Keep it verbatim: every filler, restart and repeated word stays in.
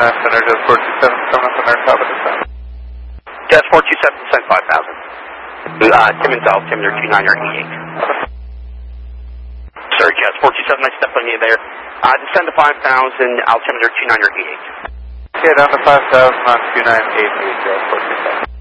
S center, just four two seven, seven center, top of the sun. Jazz four two seven, send five thousand. Uh, Tim and Del, Tim, they're two nine or E eight. Sorry, Jazz four two seven, I stepped on you there. Uh, descend to five thousand, altimeter two nine or E eight. Yeah, down to five thousand on two nine eight eight, Jazz four two seven.